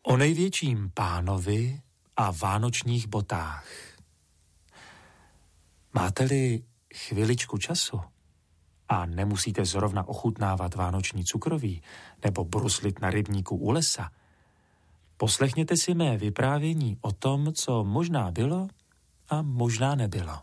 O největším pánovi a vánočních botách. Máte-li chviličku času a nemusíte zrovna ochutnávat vánoční cukroví nebo bruslit na rybníku u lesa, poslechněte si mé vyprávění o tom, co možná bylo a možná nebylo.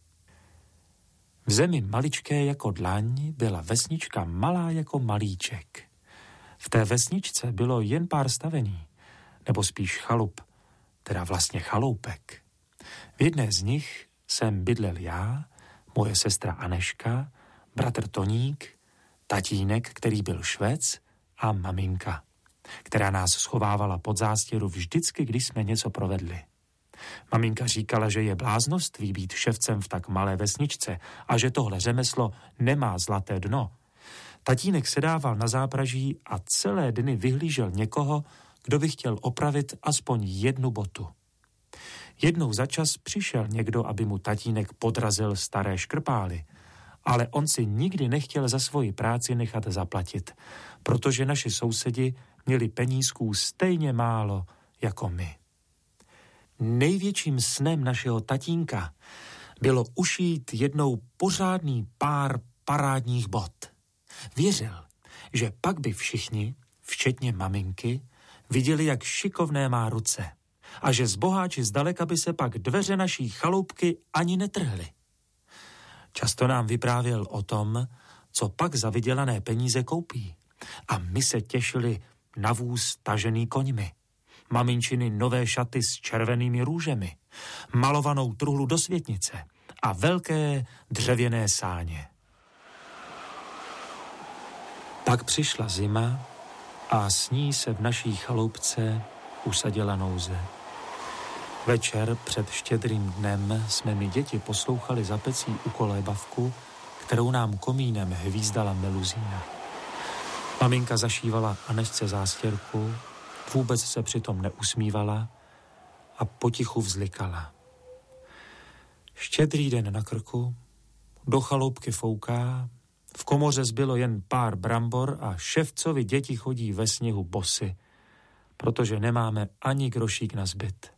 V zemi maličké jako dlaň byla vesnička malá jako malíček. V té vesničce bylo jen pár stavení, nebo spíš chalup, teda vlastně chaloupek. V jedné z nich jsem bydlel já, moje sestra Aneška, bratr Toník, tatínek, který byl Švec, a maminka, která nás schovávala pod zástěru vždycky, když jsme něco provedli. Maminka říkala, že je bláznoství být ševcem v tak malé vesničce a že tohle řemeslo nemá zlaté dno. Tatínek sedával na zápraží a celé dny vyhlížel někoho, kdo by chtěl opravit aspoň jednu botu. Jednou za čas přišel někdo, aby mu tatínek podrazil staré škrpály, ale on si nikdy nechtěl za svoji práci nechat zaplatit, protože naši sousedi měli penízků stejně málo jako my. Největším snem našeho tatínka bylo ušít jednou pořádný pár parádních bot. Věřil, že pak by všichni, včetně maminky, viděli, jak šikovné má ruce a že z boháči zdaleka by se pak dveře naší chaloupky ani netrhly. Často nám vyprávěl o tom, co pak za vydělané peníze koupí, a my se těšili na vůz tažený koňmi, maminčiny nové šaty s červenými růžemi, malovanou truhlu do světnice a velké dřevěné sáně. Pak přišla zima a s ní se v naší chaloupce usadila nouze. Večer před Štědrým dnem jsme my děti poslouchali za pecí u kolébavku, kterou nám komínem hvízdala meluzína. Maminka zašívala Anešce zástěrku, vůbec se přitom neusmívala a potichu vzlikala. Štědrý den na krku, do chaloupky fouká, v komoře zbylo jen pár brambor a ševcovi děti chodí ve sněhu bosy, protože nemáme ani grošík na zbyt.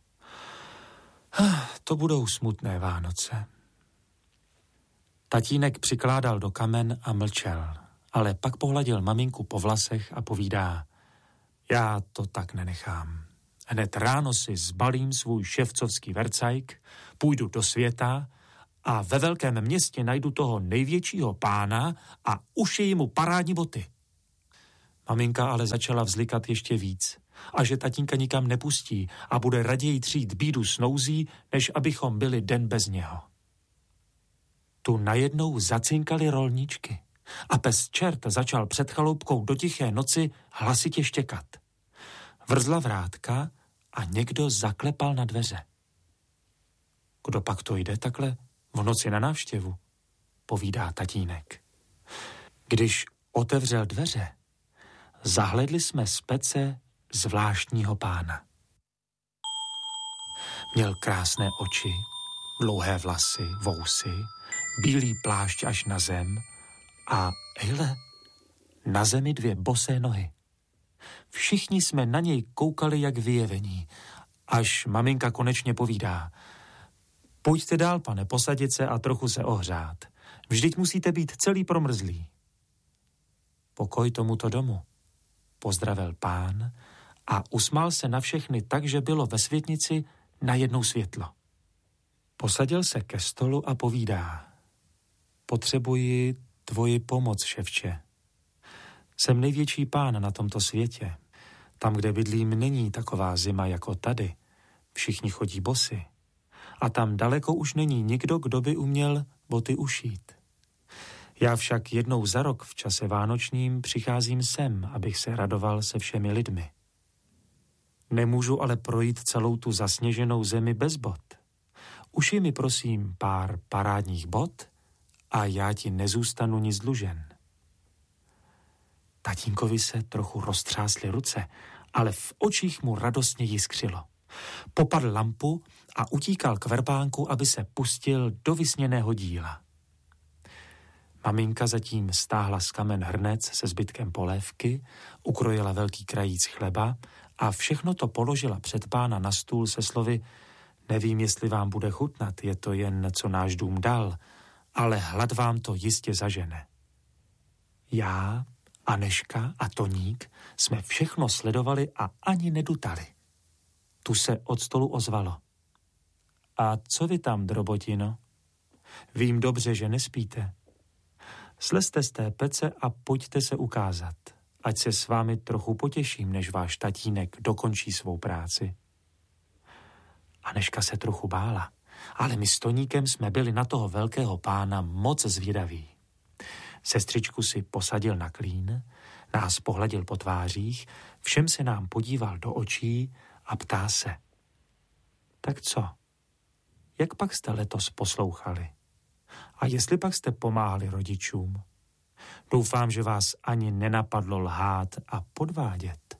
To budou smutné Vánoce. Tatínek přikládal do kamen a mlčel, ale pak pohladil maminku po vlasech a povídá: já to tak nenechám. Hned ráno si zbalím svůj ševcovský vercajk, půjdu do světa a ve velkém městě najdu toho největšího pána a ušiji mu parádní boty. Maminka ale začala vzlikat ještě víc, a že tatínka nikam nepustí a bude raději třít bídu s nouzí, než abychom byli den bez něho. Tu najednou zacinkali rolničky a pes čert začal před chaloupkou do tiché noci hlasitě štěkat. Vrzla vrátka a někdo zaklepal na dveře. Kdo pak to jde takhle v noci na návštěvu, povídá tatínek. Když otevřel dveře, zahledli jsme z pece zvláštního pána. Měl krásné oči, dlouhé vlasy, vousy, bílý plášť až na zem a hele, na zemi 2 bosé nohy. Všichni jsme na něj koukali jak vyjevení, až maminka konečně povídá: pojďte dál, pane, posadit se a trochu se ohřát. Vždyť musíte být celý promrzlý. Pokoj tomuto domu, pozdravil pán a usmál se na všechny tak, že bylo ve světnici najednou světlo. Posadil se ke stolu a povídá: potřebuji tvoji pomoc, ševče. Jsem největší pán na tomto světě. Tam, kde bydlím, není taková zima jako tady. Všichni chodí bosy. A tam daleko už není nikdo, kdo by uměl boty ušít. Já však jednou za rok v čase vánočním přicházím sem, abych se radoval se všemi lidmi. Nemůžu ale projít celou tu zasněženou zemi bez bot. Ušij mi prosím pár parádních bot a já ti nezůstanu nic dlužen. Tatínkovi se trochu roztřásly ruce, ale v očích mu radostně jiskřilo. Popadl lampu a utíkal k verbánku, aby se pustil do vysněného díla. Maminka zatím stáhla z kamen hrnec se zbytkem polévky, ukrojila velký krajíc chleba a všechno to položila před pána na stůl se slovy: nevím, jestli vám bude chutnat, je to jen, co náš dům dal, ale hlad vám to jistě zažene. Já, Anežka a Toník jsme všechno sledovali a ani nedutali. Tu se od stolu ozvalo: a co vy tam, drobotino? Vím dobře, že nespíte. Slezte z té pece a pojďte se ukázat, ať se s vámi trochu potěším, než váš tatínek dokončí svou práci. Anežka se trochu bála, ale my s Toníkem jsme byli na toho velkého pána moc zvědaví. Sestřičku si posadil na klín, nás pohladil po tvářích, všem se nám podíval do očí a ptá se: tak co? Jak pak jste letos poslouchali? A jestli pak jste pomáhali rodičům? Doufám, že vás ani nenapadlo lhát a podvádět.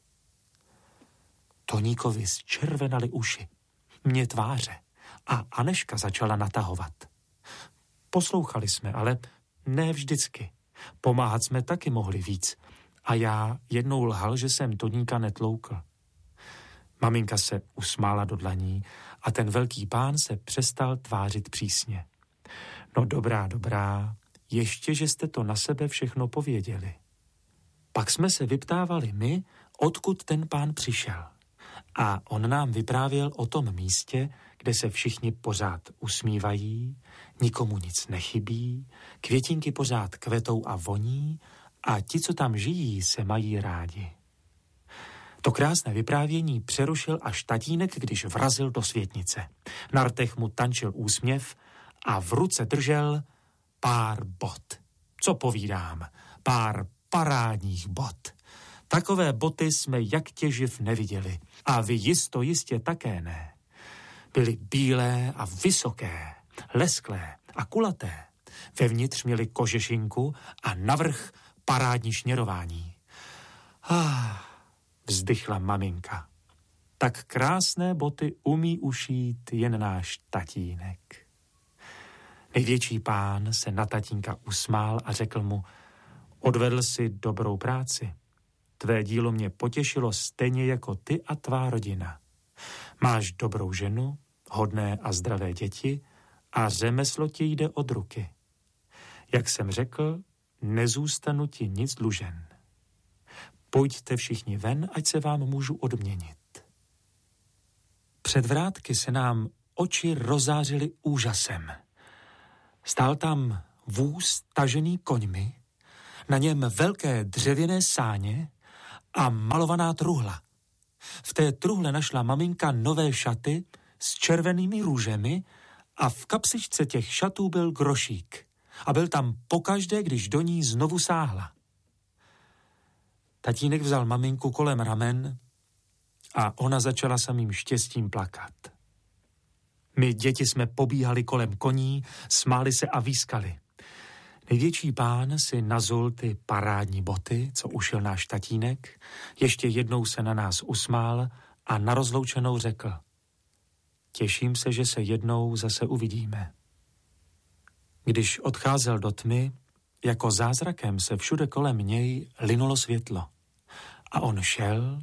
Toníkovi zčervenaly uši, mě tváře a Anežka začala natahovat. Poslouchali jsme, ale ne vždycky. Pomáhat jsme taky mohli víc a já jednou lhal, že jsem Toníka netloukl. Maminka se usmála do dlaní a ten velký pán se přestal tvářit přísně. No dobrá, ještě, že jste to na sebe všechno pověděli. Pak jsme se vyptávali my, odkud ten pán přišel. A on nám vyprávěl o tom místě, kde se všichni pořád usmívají, nikomu nic nechybí, květinky pořád kvetou a voní a ti, co tam žijí, se mají rádi. To krásné vyprávění přerušil až tatínek, když vrazil do světnice. Na rtech mu tančil úsměv a v ruce držel pár bot. Co povídám, pár parádních bot. Takové boty jsme jak těživ neviděli a vy jistě také ne. Byly bílé a vysoké, lesklé a kulaté. Vevnitř měli kožešinku a navrch parádní šněrování. Vzdychla maminka. Tak krásné boty umí ušít jen náš tatínek. Největší pán se na tatínka usmál a řekl mu: odvedl si dobrou práci. Tvé dílo mě potěšilo stejně jako ty a tvá rodina. Máš dobrou ženu, hodné a zdravé děti a řemeslo ti jde od ruky. Jak jsem řekl, nezůstanu ti nic dlužen. Pojďte všichni ven, ať se vám můžu odměnit. Před vrátky se nám oči rozářily úžasem. Stál tam vůz tažený koňmi, na něm velké dřevěné sáně a malovaná truhla. V té truhle našla maminka nové šaty s červenými růžemi a v kapsičce těch šatů byl grošík. A byl tam pokaždé, když do ní znovu sáhla. Tatínek vzal maminku kolem ramen a ona začala samým štěstím plakat. My děti jsme pobíhali kolem koní, smáli se a výskali. Největší pán si nazul ty parádní boty, co ušil náš tatínek, ještě jednou se na nás usmál a na rozloučenou řekl: těším se, že se jednou zase uvidíme. Když odcházel do tmy, jako zázrakem se všude kolem něj linulo světlo. A on šel,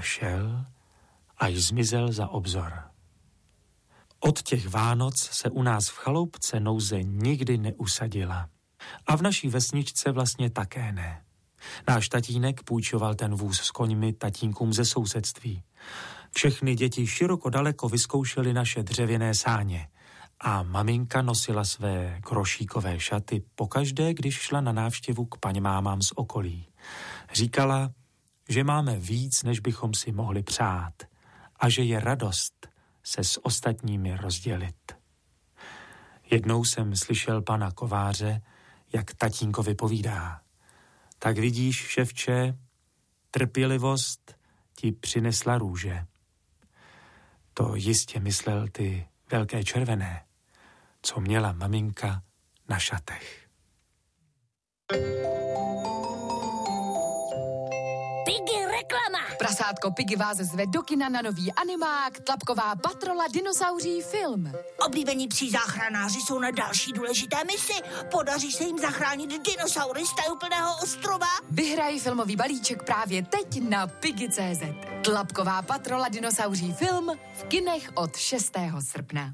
až zmizel za obzor. Od těch Vánoc se u nás v chaloupce nouze nikdy neusadila. A v naší vesničce vlastně také ne. Náš tatínek půjčoval ten vůz s koňmi tatínkům ze sousedství. Všechny děti široko daleko vyzkoušely naše dřevěné sáně a maminka nosila své grošíkové šaty pokaždé, když šla na návštěvu k paňmámám z okolí. Říkala, že máme víc, než bychom si mohli přát a že je radost se s ostatními rozdělit. Jednou jsem slyšel pana kováře, jak tatínkovi povídá: tak vidíš, ševče, trpělivost ti přinesla růže. To jistě myslel ty velké červené, co měla maminka na šatech. Piggy reklama. Prasátko Piggy vás zve do kina na nový animák Tlapková patrola dinosauří film. Oblíbení psí záchranáři jsou na další důležité misi. Podaří se jim zachránit dinosaury z tajuplného ostrova? Vyhraj filmový balíček právě teď na Piggy.cz. Tlapková patrola dinosauří film v kinech od 6. srpna.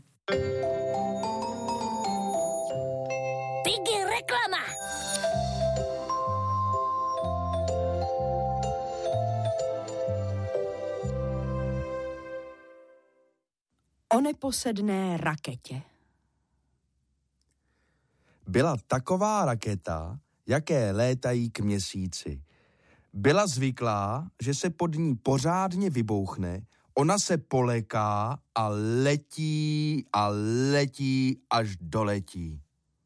Piggy reklama! O neposedné raketě. Byla taková raketa, jaké létají k měsíci. Byla zvyklá, že se pod ní pořádně vybouchne, ona se poléká a letí, až doletí.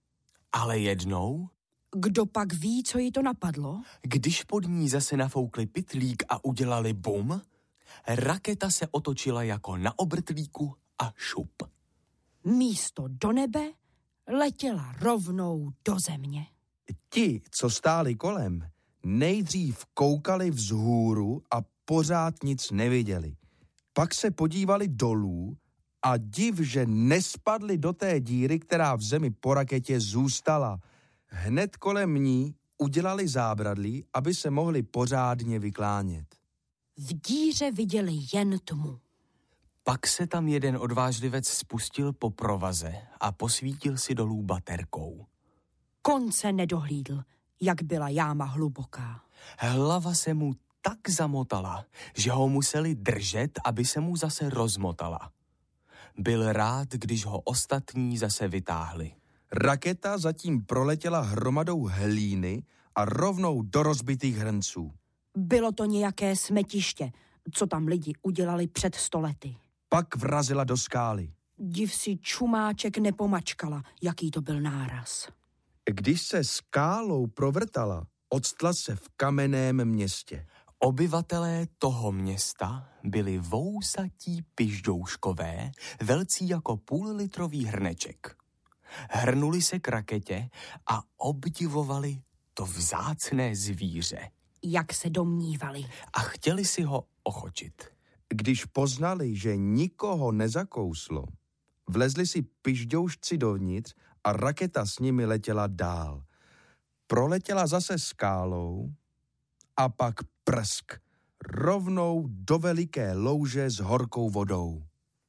Ale jednou, Kdo pak ví, co jí to napadlo? když pod ní zase nafoukli pytlík a udělali bum, raketa se otočila jako na obrtlíku a šup. Místo do nebe letěla rovnou do země. Ti, co stáli kolem, nejdřív koukali vzhůru a pořád nic neviděli. Pak se podívali dolů a div, že nespadli do té díry, která v zemi po raketě zůstala. Hned kolem ní udělali zábradlí, aby se mohli pořádně vyklánět. V díře viděli jen tmu. Pak se tam jeden odvážlivec spustil po provaze a posvítil si dolů baterkou. Konce nedohlídl, jak byla jáma hluboká. Hlava se mu tak zamotala, že ho museli držet, aby se mu zase rozmotala. Byl rád, když ho ostatní zase vytáhli. Raketa zatím proletěla hromadou hlíny a rovnou do rozbitých hrnců. Bylo to nějaké smetiště, co tam lidi udělali před 100 lety. Pak vrazila do skály. Div si čumáček nepomačkala, jaký to byl náraz. Když se skálou provrtala, octla se v kamenném městě. Obyvatelé toho města byli vousatí pižďouškové, velcí jako půllitrový hrneček. Hrnuli se k raketě a obdivovali to vzácné zvíře. Jak se domnívali. A chtěli si ho ochočit. Když poznali, že nikoho nezakouslo, vlezli si pižďoušci dovnitř a raketa s nimi letěla dál. Proletěla zase skálou a pak prsk, rovnou do veliké louže s horkou vodou.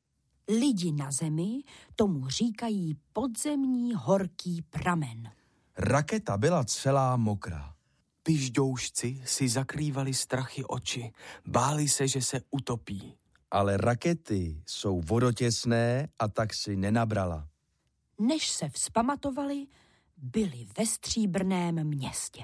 Lidi na zemi tomu říkají podzemní horký pramen. Raketa byla celá mokrá. Pižďoušci si zakrývali strachy oči, báli se, že se utopí. Ale rakety jsou vodotěsné a tak si nenabrala. Než se vzpamatovali, byli ve stříbrném městě.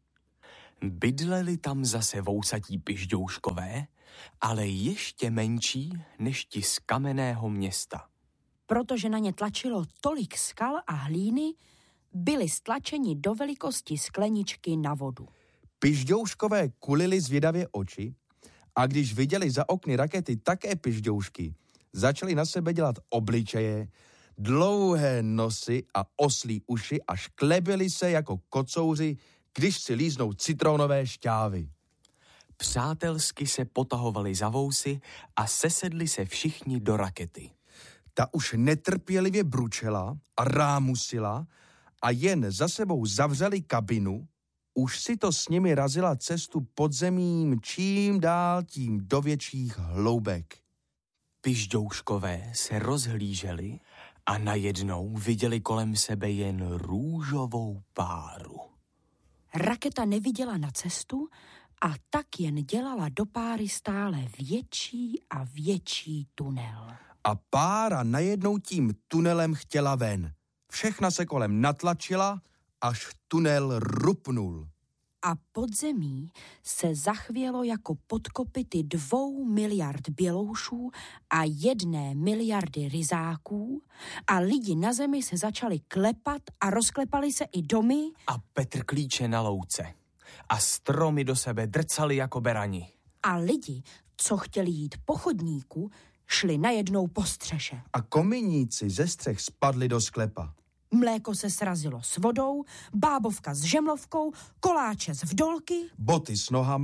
Bydleli tam zase vousatí pižďouškové, ale ještě menší než ti z kamenného města. Protože na ně tlačilo tolik skal a hlíny, byli stlačeni do velikosti skleničky na vodu. Pižďouškové kulili zvědavě oči a když viděli za okny rakety také pižďoušky, začali na sebe dělat obličeje, dlouhé nosy a oslí uši a šklebili se jako kocouři, když si líznou citronové šťávy. Přátelsky se potahovali za vousy a sesedli se všichni do rakety. Ta už netrpělivě bručela a rámusila a jen za sebou zavřeli kabinu, už si to s nimi razila cestu podzemím čím dál tím do větších hloubek. Pižďouškové se rozhlíželi a najednou viděli kolem sebe jen růžovou páru. Raketa neviděla na cestu a tak jen dělala do páry stále větší a větší tunel. A pára najednou tím tunelem chtěla ven. Všechna se kolem natlačila, až tunel rupnul. A podzemí se zachvělo jako pod kopyty 2 miliard běloušů a 1 miliardy ryzáků a lidi na zemi se začali klepat a rozklepaly se i domy A Petr klíče na louce. A stromy do sebe drcali jako berani. a lidi, co chtěli jít po chodníku, šli najednou po střeše. A kominíci ze střech spadli do sklepa. Mléko se srazilo s vodou, bábovka s žemlovkou, koláče z vdolky. Boty s nohama,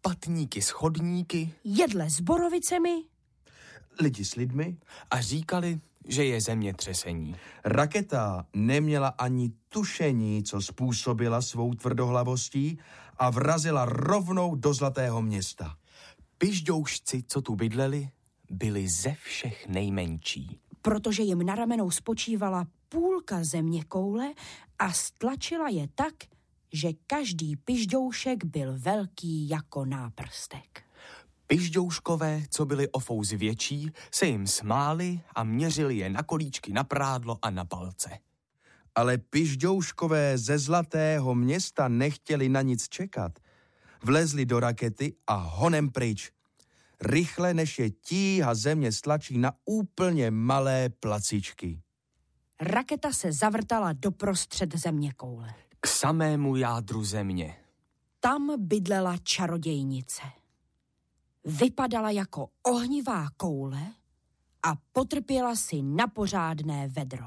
patníky s chodníky, jedle s borovicemi, Lidi s lidmi. a říkali, že je zemětřesení. Raketa neměla ani tušení, co způsobila svou tvrdohlavostí a vrazila rovnou do Zlatého Města. Pižďoušci, co tu bydleli, byli ze všech nejmenší. protože jim na ramenou spočívala půlka zeměkoule a stlačila je tak, že každý pižďoušek byl velký jako náprstek. Pižďouškové, co byli o fous větší, se jim smáli a měřili je na kolíčky, na prádlo a na palce. Ale pižďouškové ze Zlatého Města nechtěli na nic čekat. Vlezli do rakety a honem pryč. Rychle, než je tíha země stlačí na úplně malé placičky. Raketa se zavrtala doprostřed zeměkoule. K samému jádru země. Tam bydlela čarodějnice. Vypadala jako ohnivá koule a potrpěla si na pořádné vedro.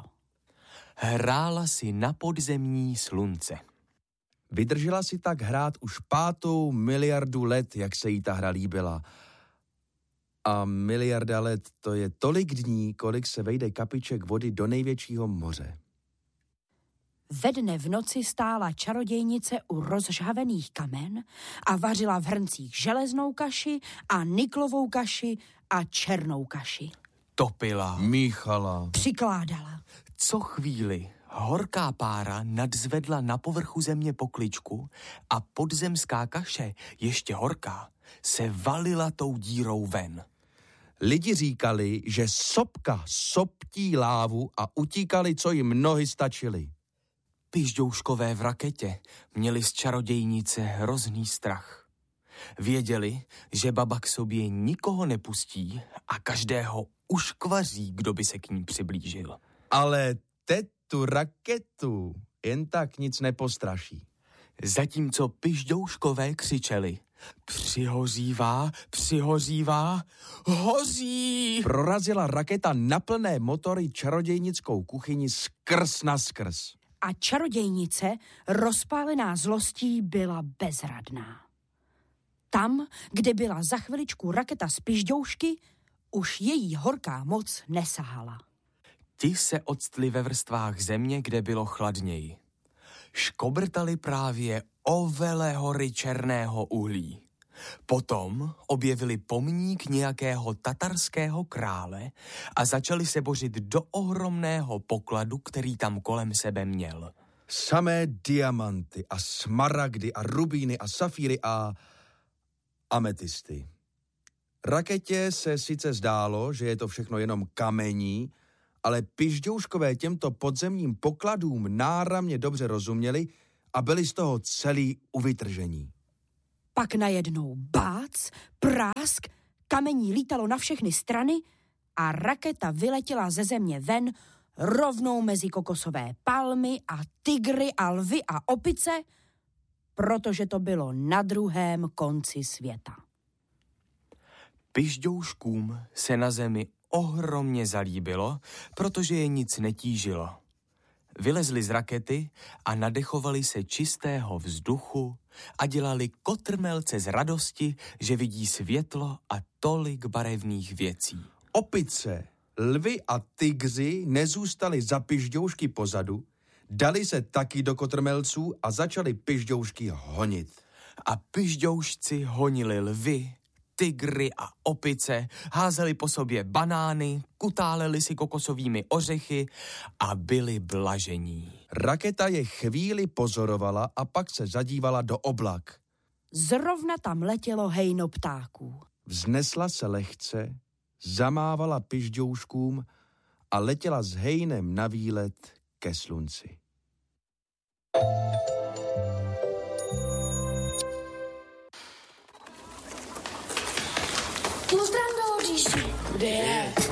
Hrála si na podzemní slunce. Vydržela si tak hrát už 5. miliardu let, jak se jí ta hra líbila. A miliarda let, to je tolik dní, kolik se vejde kapiček vody do největšího moře. Ve dne v noci stála čarodějnice u rozžhavených kamen a vařila v hrncích železnou kaši a niklovou kaši a černou kaši. Topila. Míchala. Přikládala. Co chvíli horká pára nadzvedla na povrchu země pokličku a podzemská kaše, ještě horká, se valila tou dírou ven. Lidi říkali, že sopka soptí lávu a utíkali, co jim nohy stačily. Pižďouškové v raketě měli z čarodějnice hrozný strach. Věděli, že baba k sobě nikoho nepustí a každého uškvaří, kdo by se k ní přiblížil. Ale tu raketu jen tak nic nepostraší. Zatímco pižďouškové křičeli: přihořívá, přihořívá, hoří! Prorazila raketa na plné motory čarodějnickou kuchyni skrz na skrz. A čarodějnice, rozpálená zlostí, byla bezradná. Tam, kde byla za chviličku raketa z pižďoušky, už její horká moc nesahala. Ti se octli ve vrstvách země, kde bylo chladněji. Škobrtali právě ovele hory černého uhlí. Potom objevili pomník nějakého tatarského krále a začali se bořit do ohromného pokladu, který tam kolem sebe měl. Samé diamanty a smaragdy a rubíny a safíry a ametisty. Raketě se sice zdálo, že je to všechno jenom kamení, ale pižďouškové těmto podzemním pokladům náramně dobře rozuměli a byli z toho celý uvytržení. Pak najednou bác, prásk, kamení lítalo na všechny strany a raketa vyletěla ze země ven rovnou mezi kokosové palmy a tygry a lvy a opice, protože to bylo na druhém konci světa. Pižďouškům se na zemi ohromně zalíbilo, protože je nic netížilo. Vylezli z rakety a nadechovali se čistého vzduchu a dělali kotrmelce z radosti, že vidí světlo a tolik barevných věcí. Opice, lvy a tygři nezůstali za pižďoušky pozadu, dali se taky do kotrmelců a začali pižďoušky honit. A pižďoušci honili lvy, tygry a opice, házeli po sobě banány, kutáleli si kokosovými ořechy a byli blažení. Raketa je chvíli pozorovala a pak se zadívala do oblak. Zrovna tam letělo hejno ptáků. Vznesla se lehce, zamávala pižďouškům a letěla s hejnem na výlet ke slunci. Pozdravím do Oříši. Kde je?